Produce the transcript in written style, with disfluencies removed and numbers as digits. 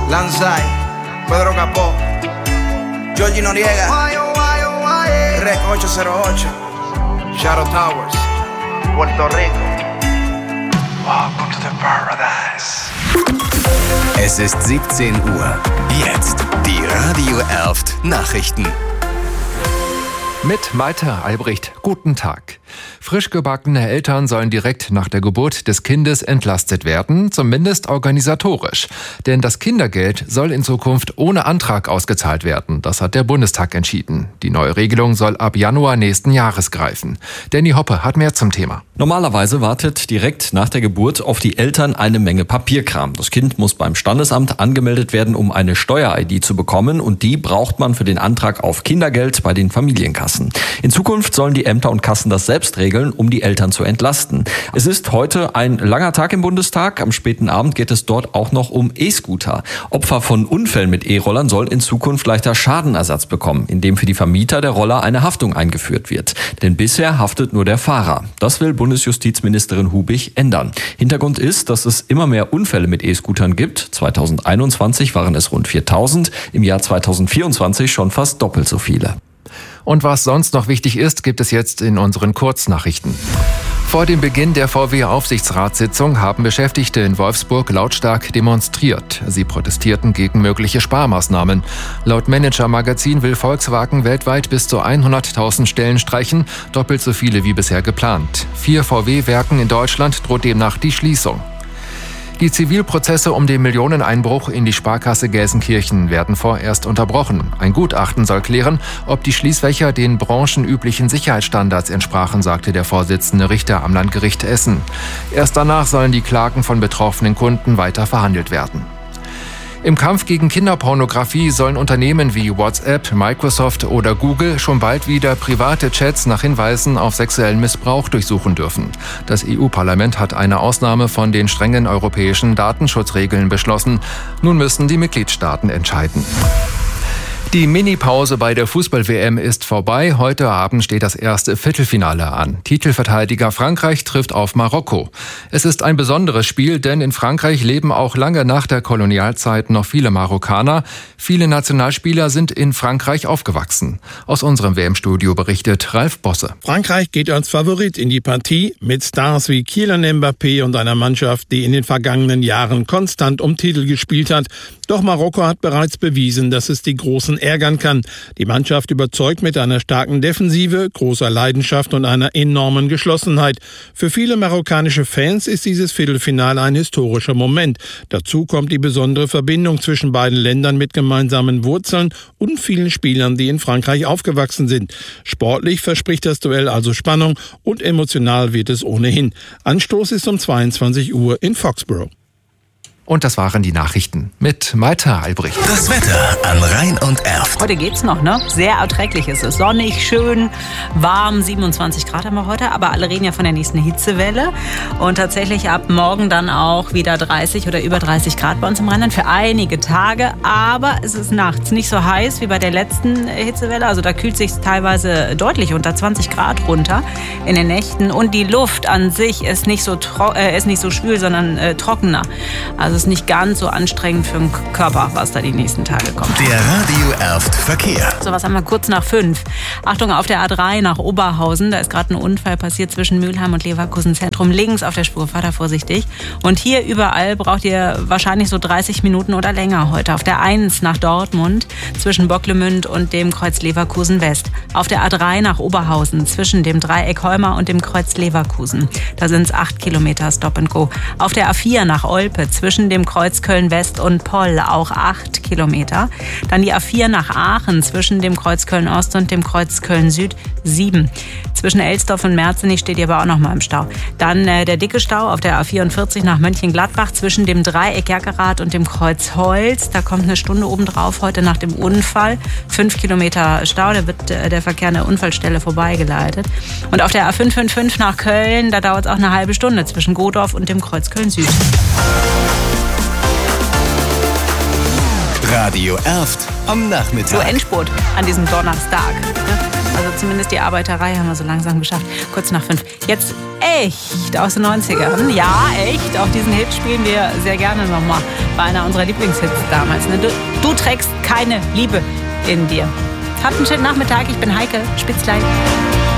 Lanzai, Pedro Capó, Georgie Noriega, Rec 808, Shadow Towers, Puerto Rico. Welcome to the paradise. Es ist 17 Uhr. Jetzt die Radio Erft Nachrichten. Mit Malte Albrecht, guten Tag. Frisch gebackene Eltern sollen direkt nach der Geburt des Kindes entlastet werden, zumindest organisatorisch. Denn das Kindergeld soll in Zukunft ohne Antrag ausgezahlt werden. Das hat der Bundestag entschieden. Die neue Regelung soll ab Januar nächsten Jahres greifen. Danny Hoppe hat mehr zum Thema. Normalerweise wartet direkt nach der Geburt auf die Eltern eine Menge Papierkram. Das Kind muss beim Standesamt angemeldet werden, um eine Steuer-ID zu bekommen, und die braucht man für den Antrag auf Kindergeld bei den Familienkassen. In Zukunft sollen die Ämter und Kassen das selbst regeln, um die Eltern zu entlasten. Es ist heute ein langer Tag im Bundestag. Am späten Abend geht es dort auch noch um E-Scooter. Opfer von Unfällen mit E-Rollern sollen in Zukunft leichter Schadenersatz bekommen, indem für die Vermieter der Roller eine Haftung eingeführt wird. Denn bisher haftet nur der Fahrer. Das will Bundesjustizministerin Hubich ändern. Hintergrund ist, dass es immer mehr Unfälle mit E-Scootern gibt. 2021 waren es rund 4000, im Jahr 2024 schon fast doppelt so viele. Und was sonst noch wichtig ist, gibt es jetzt in unseren Kurznachrichten. Vor dem Beginn der VW-Aufsichtsratssitzung haben Beschäftigte in Wolfsburg lautstark demonstriert. Sie protestierten gegen mögliche Sparmaßnahmen. Laut Manager Magazin will Volkswagen weltweit bis zu 100.000 Stellen streichen, doppelt so viele wie bisher geplant. 4 VW-Werken in Deutschland droht demnach die Schließung. Die Zivilprozesse um den Millioneneinbruch in die Sparkasse Gelsenkirchen werden vorerst unterbrochen. Ein Gutachten soll klären, ob die Schließfächer den branchenüblichen Sicherheitsstandards entsprachen, sagte der Vorsitzende Richter am Landgericht Essen. Erst danach sollen die Klagen von betroffenen Kunden weiter verhandelt werden. Im Kampf gegen Kinderpornografie sollen Unternehmen wie WhatsApp, Microsoft oder Google schon bald wieder private Chats nach Hinweisen auf sexuellen Missbrauch durchsuchen dürfen. Das EU-Parlament hat eine Ausnahme von den strengen europäischen Datenschutzregeln beschlossen. Nun müssen die Mitgliedstaaten entscheiden. Die Mini-Pause bei der Fußball-WM ist vorbei. Heute Abend steht das erste Viertelfinale an. Titelverteidiger Frankreich trifft auf Marokko. Es ist ein besonderes Spiel, denn in Frankreich leben auch lange nach der Kolonialzeit noch viele Marokkaner. Viele Nationalspieler sind in Frankreich aufgewachsen. Aus unserem WM-Studio berichtet Ralf Bosse. Frankreich geht als Favorit in die Partie mit Stars wie Kylian Mbappé und einer Mannschaft, die in den vergangenen Jahren konstant um Titel gespielt hat. Doch Marokko hat bereits bewiesen, dass es die Großen ärgern kann. Die Mannschaft überzeugt mit einer starken Defensive, großer Leidenschaft und einer enormen Geschlossenheit. Für viele marokkanische Fans ist dieses Viertelfinale ein historischer Moment. Dazu kommt die besondere Verbindung zwischen beiden Ländern mit gemeinsamen Wurzeln und vielen Spielern, die in Frankreich aufgewachsen sind. Sportlich verspricht das Duell also Spannung und emotional wird es ohnehin. Anstoß ist um 22 Uhr in Foxborough. Und das waren die Nachrichten mit Malte Albrecht. Das Wetter an Rhein und Erft. Heute geht's noch, ne? Sehr erträglich ist es. Sonnig, schön, warm, 27 Grad haben wir heute. Aber alle reden ja von der nächsten Hitzewelle. Und tatsächlich ab morgen dann auch wieder 30 oder über 30 Grad bei uns im Rheinland für einige Tage. Aber es ist nachts nicht so heiß wie bei der letzten Hitzewelle. Also da kühlt sich teilweise deutlich unter 20 Grad runter in den Nächten. Und die Luft an sich ist nicht so schwül, sondern trockener. Also ist nicht ganz so anstrengend für den Körper, was da die nächsten Tage kommt. Der Radio Erft Verkehr. So, was haben wir kurz nach 5. Achtung, auf der A3 nach Oberhausen. Da ist gerade ein Unfall passiert zwischen Mülheim und Leverkusen Zentrum. Links auf der Spur, fahrt da vorsichtig. Und hier überall braucht ihr wahrscheinlich so 30 Minuten oder länger heute. Auf der 1 nach Dortmund zwischen Bocklemünd und dem Kreuz Leverkusen West. Auf der A3 nach Oberhausen zwischen dem Dreieck Heuma und dem Kreuz Leverkusen. Da sind es 8 Kilometer Stop and Go. Auf der A4 nach Olpe zwischen dem Kreuz Köln-West und Poll auch 8 Kilometer. Dann die A4 nach Aachen zwischen dem Kreuz Köln-Ost und dem Kreuz Köln-Süd 7. Zwischen Elsdorf und Merzenich steht ihr aber auch noch mal im Stau. Dann der dicke Stau auf der A44 nach Mönchengladbach zwischen dem Dreieck Jackerath und dem Kreuz Holz. Da kommt eine Stunde obendrauf heute nach dem Unfall. 5 Kilometer Stau, da wird der Verkehr an der Unfallstelle vorbeigeleitet. Und auf der A555 nach Köln, da dauert es auch eine halbe Stunde zwischen Godorf und dem Kreuz Köln-Süd. Radio Erft am Nachmittag. So Endspurt an diesem Donnerstag. Also zumindest die Arbeiterei haben wir so langsam geschafft. Kurz nach 5. Jetzt echt aus den 90ern. Ja, echt. Auch diesen Hit spielen wir sehr gerne nochmal. War einer unserer Lieblingshits damals. Ne? Du trägst keine Liebe in dir. Habt einen schönen Nachmittag. Ich bin Heike Spitzley.